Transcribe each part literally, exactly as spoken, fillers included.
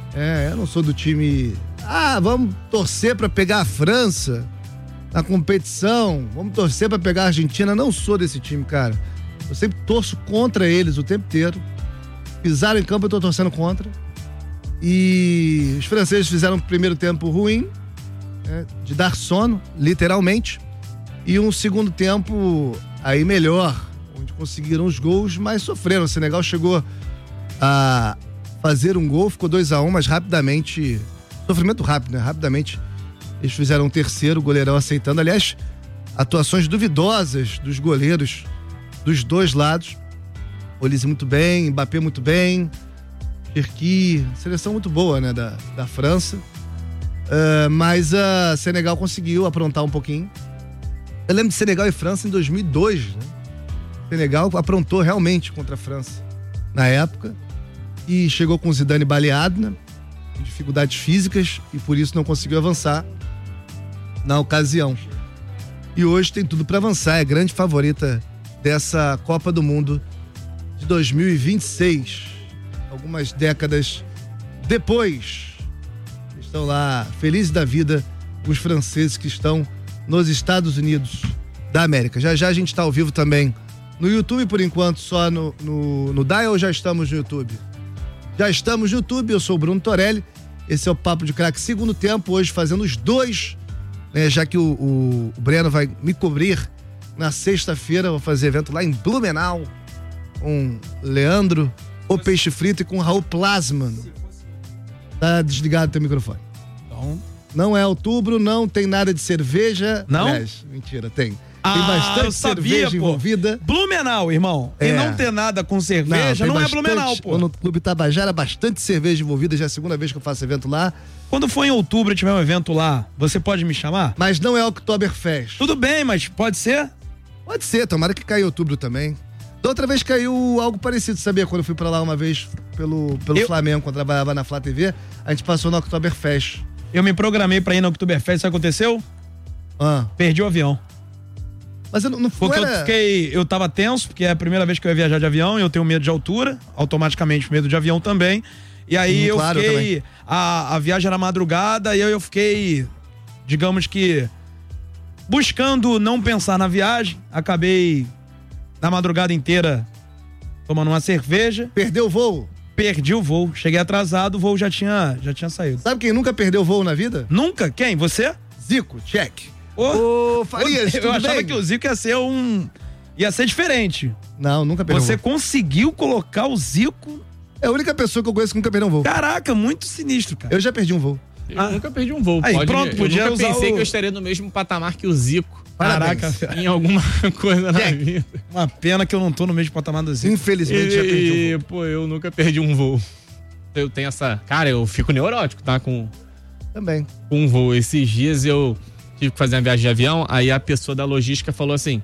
É, eu não sou do time... Ah, vamos torcer pra pegar a França na competição, vamos torcer pra pegar a Argentina. Não sou desse time, cara. Eu sempre torço contra eles o tempo inteiro. Pisaram em campo, eu tô torcendo contra. E os franceses fizeram um primeiro tempo ruim, né, de dar sono, literalmente. E um segundo tempo aí melhor, onde conseguiram os gols, mas sofreram. O Senegal chegou a fazer um gol, ficou dois a um, mas rapidamente, sofrimento rápido, né? Rapidamente eles fizeram um terceiro, o goleirão aceitando. Aliás, atuações duvidosas dos goleiros dos dois lados. Olise muito bem, Mbappé muito bem, Cherki, seleção muito boa, né, da, da França. Uh, mas a Senegal conseguiu aprontar um pouquinho. Eu lembro de Senegal e França em dois mil e dois, né? Senegal aprontou realmente contra a França na época e chegou com o Zidane baleado, né? Dificuldades físicas, e por isso não conseguiu avançar na ocasião. E hoje tem tudo para avançar, é grande favorita dessa Copa do Mundo de dois mil e vinte e seis. Algumas décadas depois, estão lá felizes da vida os franceses que estão nos Estados Unidos da América. Já já a gente está ao vivo também no YouTube, por enquanto só no, no, no Dial, ou já estamos no YouTube? Já estamos no YouTube, eu sou o Bruno Torelli, esse é o Papo de Craque, segundo tempo, hoje fazendo os dois, né, já que o, o, o Breno vai me cobrir na sexta-feira, vou fazer evento lá em Blumenau, com Leandro, o Peixe Frito, e com Raul Plasman. Tá desligado teu microfone. Então... Não é outubro, não tem nada de cerveja. Não? Aliás, mentira, tem. Ah, tem bastante eu sabia, cerveja pô. envolvida. Blumenau, irmão. É. E não ter nada com cerveja não, não é Blumenau, pô. No Clube Tabajara, bastante cerveja envolvida. Já é a segunda vez que eu faço evento lá. Quando for em outubro e tiver um evento lá, você pode me chamar? Mas não é Oktoberfest. Tudo bem, mas pode ser? Pode ser, tomara que caia em outubro também. Da outra vez caiu algo parecido, sabia? Quando eu fui pra lá uma vez pelo, pelo eu... Flamengo, quando eu trabalhava na Flá T V, a gente passou no Oktoberfest. Eu me programei pra ir no Oktoberfest, sabe o que aconteceu? Ah. Perdi o avião. Mas eu não, não Porque era... eu fiquei, eu tava tenso, porque é a primeira vez que eu ia viajar de avião, e eu tenho medo de altura, automaticamente medo de avião também. E aí hum, eu claro, fiquei, eu a, a viagem era madrugada, e aí eu fiquei, digamos que, buscando não pensar na viagem, acabei na madrugada inteira tomando uma cerveja. Perdeu o voo? Perdi o voo, cheguei atrasado, o voo já tinha, já tinha saído. Sabe quem nunca perdeu voo na vida? Nunca? Quem? Você? Zico, check. Ô, Ô, Farias, eu tudo achava bem? que o Zico ia ser um... ia ser diferente. Não, nunca perdeu Você um voo. conseguiu colocar o Zico... É a única pessoa que eu conheço que nunca perdeu um voo. Caraca, muito sinistro, cara. Eu já perdi um voo. Eu ah. nunca perdi um voo. Aí, Pode, pronto, podia eu nunca usar pensei o... que eu estaria no mesmo patamar que o Zico. Parabéns. Caraca, em alguma coisa na Jack. vida. uma pena que eu não tô no mesmo patamar do Zico. Infelizmente, E, já perdi um voo. pô, eu nunca perdi um voo. Eu tenho essa... Cara, eu fico neurótico, tá? Com, Também. com um voo. Esses dias eu tive que fazer uma viagem de avião, aí a pessoa da logística falou assim: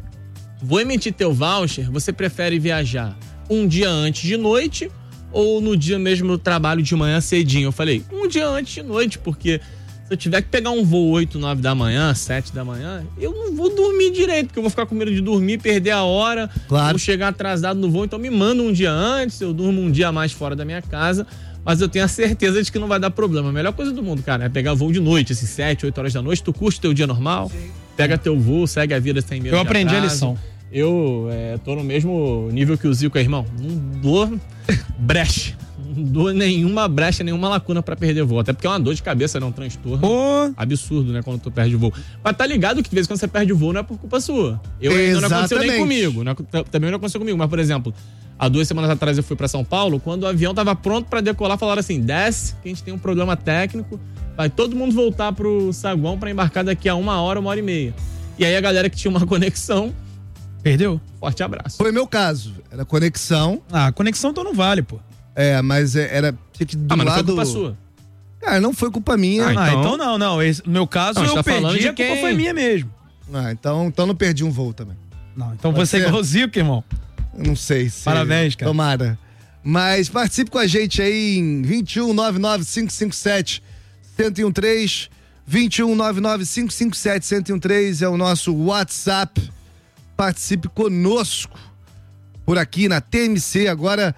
vou emitir teu voucher, você prefere viajar um dia antes de noite ou no dia mesmo do trabalho de manhã cedinho? Eu falei, um dia antes de noite, porque se eu tiver que pegar um voo oito, nove da manhã, sete da manhã, eu não vou dormir direito, porque eu vou ficar com medo de dormir, perder a hora, Claro. vou chegar atrasado no voo, então me manda um dia antes, eu durmo um dia a mais fora da minha casa, mas eu tenho a certeza de que não vai dar problema. A melhor coisa do mundo, cara, é pegar voo de noite, assim, sete, oito horas da noite, tu curte teu dia normal, pega teu voo, segue a vida sem medo Eu de aprendi atraso. a lição. Eu é, tô no mesmo nível que o Zico, irmão. Não dou brecha. Não dou nenhuma brecha, nenhuma lacuna pra perder voo. Até porque é uma dor de cabeça, né? Um transtorno Pô. absurdo, né? Quando tu perde o voo. Mas tá ligado que de vez em quando você perde o voo não é por culpa sua. Eu ainda não aconteceu nem Exatamente. comigo. Não, também não aconteceu comigo. Mas, por exemplo, há duas semanas atrás eu fui pra São Paulo. Quando o avião tava pronto pra decolar, falaram assim: desce, que a gente tem um problema técnico. Vai todo mundo voltar pro saguão pra embarcar daqui a uma hora, uma hora e meia. E aí a galera que tinha uma conexão... Perdeu? Forte abraço. Foi meu caso. Era conexão. Ah, conexão então não vale, pô. É, mas é- era... Tinha que do Ah, mas não foi lado... culpa sua. Cara, não foi culpa minha. Ah, Ah, Então- então não, não. Esse, no meu caso, Não, a gente eu tá falando perdi, de a culpa quem- foi minha mesmo. Ah, então, então não perdi um voo também. Não, então Pode você é ser? igual o Zico, irmão. Eu não sei se... Parabéns, cara. Tomara. Mas participe com a gente aí em vinte e um, nove nove cinco cinco sete, um zero um três. vinte e um, nove nove cinco cinco sete, um zero um três é o nosso WhatsApp. Participe conosco por aqui na T M C. Agora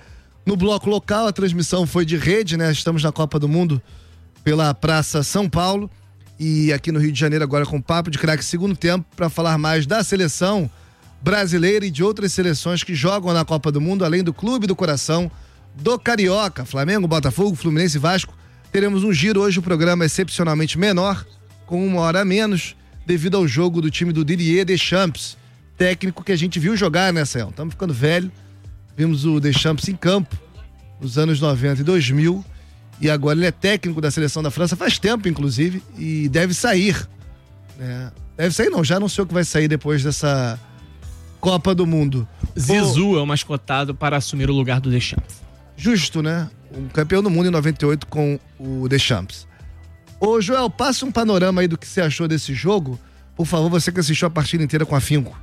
No bloco local, a transmissão foi de rede, né? Estamos na Copa do Mundo pela Praça São Paulo e aqui no Rio de Janeiro agora com Papo de Craque segundo tempo para falar mais da seleção brasileira e de outras seleções que jogam na Copa do Mundo, além do Clube do Coração do Carioca, Flamengo, Botafogo, Fluminense e Vasco. Teremos um giro hoje, o programa é excepcionalmente menor, com uma hora a menos, devido ao jogo do time do Didier Deschamps, técnico que a gente viu jogar, né, Céu? Estamos ficando velho. Vimos o Deschamps em campo nos anos noventa e dois mil e agora ele é técnico da seleção da França faz tempo, inclusive, e deve sair, né? Deve sair não, já anunciou que vai sair depois dessa Copa do Mundo. Zizou Pô, é o mascotado para assumir o lugar do Deschamps. Justo, né? Um campeão do mundo em noventa e oito com o Deschamps. Ô Joel, passa um panorama aí do que você achou desse jogo, por favor, você que assistiu a partida inteira com afinco.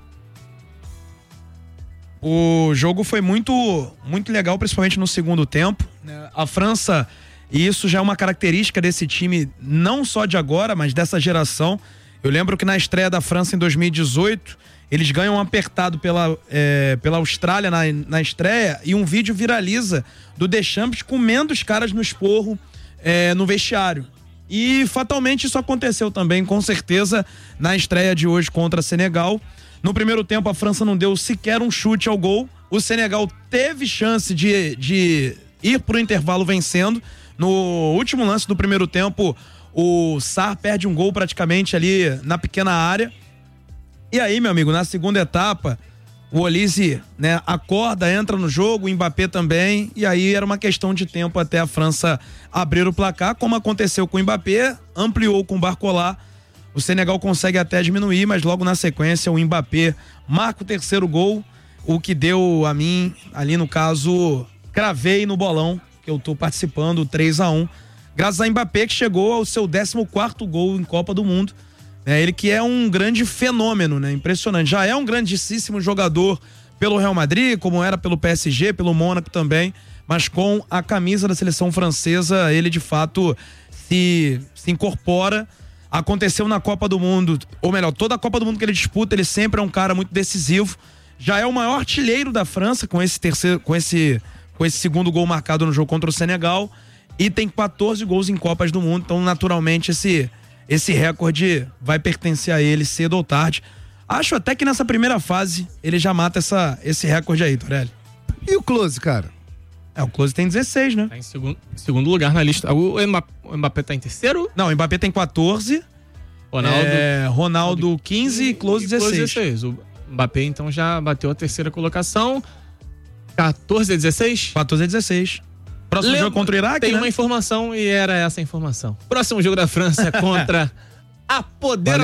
O jogo foi muito, muito legal, principalmente no segundo tempo. A França, e isso já é uma característica desse time, não só de agora, mas dessa geração. Eu lembro que na estreia da França em dois mil e dezoito, eles ganham um apertado pela, é, pela Austrália na, na estreia e um vídeo viraliza do Deschamps comendo os caras no esporro é, no vestiário. E fatalmente isso aconteceu também, com certeza, na estreia de hoje contra Senegal. No primeiro tempo, a França não deu sequer um chute ao gol. O Senegal teve chance de, de ir pro intervalo vencendo. No último lance do primeiro tempo, o Sarr perde um gol praticamente ali na pequena área. E aí, meu amigo, na segunda etapa, o Olise, né, acorda, entra no jogo, o Mbappé também. E aí era uma questão de tempo até a França abrir o placar, como aconteceu com o Mbappé, ampliou com o Barcola. O Senegal consegue até diminuir, mas logo na sequência o Mbappé marca o terceiro gol, o que deu a mim, ali no caso, cravei no bolão, que eu tô participando, três a um, graças a Mbappé, que chegou ao seu décimo quarto gol em Copa do Mundo. É, ele que é um grande fenômeno, né? Impressionante. Já é um grandíssimo jogador pelo Real Madrid, como era pelo P S G, pelo Mônaco também, mas com a camisa da seleção francesa, ele de fato se, se incorpora. Aconteceu na Copa do Mundo, ou melhor, toda a Copa do Mundo que ele disputa, ele sempre é um cara muito decisivo. Já é o maior artilheiro da França com esse terceiro, com esse, com esse segundo gol marcado no jogo contra o Senegal e tem quatorze gols em Copas do Mundo, então naturalmente esse, esse recorde vai pertencer a ele cedo ou tarde. Acho até que nessa primeira fase ele já mata essa, esse recorde aí, Torelli. E o Klose, cara? É, o Klose tem dezesseis, né? Tá em segundo, segundo lugar na lista. O Mbappé, o Mbappé tá em terceiro? Não, o Mbappé tem quatorze. Ronaldo, é, Ronaldo quinze e Klose dezesseis. O Mbappé então já bateu a terceira colocação. quatorze a dezesseis? quatorze a dezesseis. Próximo Lembra, jogo contra o Iraque, Tem né? uma informação e era essa a informação. Próximo jogo da França contra a poderosa